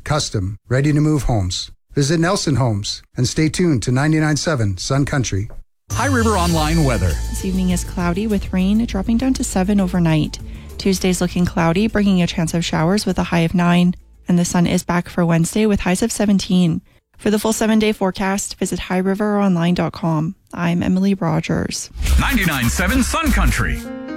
custom, ready-to-move homes. Visit Nelson Homes and stay tuned to 99.7 Sun Country. High River Online weather. This evening is cloudy with rain dropping down to 7 overnight. Tuesday's looking cloudy, bringing a chance of showers with a high of 9. And the sun is back for Wednesday with highs of 17. For the full 7-day forecast, visit highriveronline.com. I'm Emily Rogers. 99.7 Sun Country.